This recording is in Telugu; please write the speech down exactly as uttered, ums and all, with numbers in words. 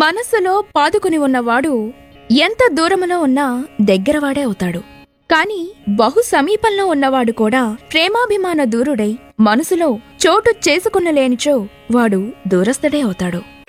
మనస్సులో పాదుకుని ఉన్నవాడు ఎంత దూరములో ఉన్నా దగ్గరవాడే అవుతాడు. కాని బహు సమీపంలో ఉన్నవాడు కూడా ప్రేమాభిమాన దూరుడై మనసులో చోటు చేసుకునలేనిచో వాడు దూరస్థుడే అవుతాడు.